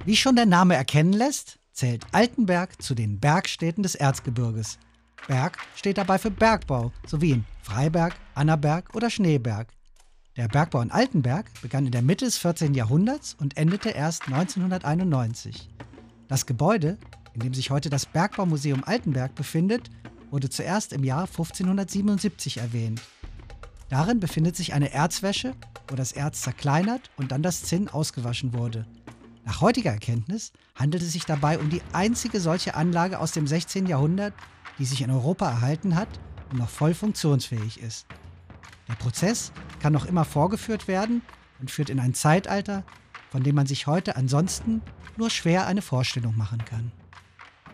Wie schon der Name erkennen lässt, zählt Altenberg zu den Bergstädten des Erzgebirges. Berg steht dabei für Bergbau, so wie in Freiberg, Annaberg oder Schneeberg. Der Bergbau in Altenberg begann in der Mitte des 14. Jahrhunderts und endete erst 1991. Das Gebäude, in dem sich heute das Bergbaumuseum Altenberg befindet, wurde zuerst im Jahr 1577 erwähnt. Darin befindet sich eine Erzwäsche, wo das Erz zerkleinert und dann das Zinn ausgewaschen wurde. Nach heutiger Erkenntnis handelt es sich dabei um die einzige solche Anlage aus dem 16. Jahrhundert, die sich in Europa erhalten hat und noch voll funktionsfähig ist. Der Prozess kann noch immer vorgeführt werden und führt in ein Zeitalter, von dem man sich heute ansonsten nur schwer eine Vorstellung machen kann.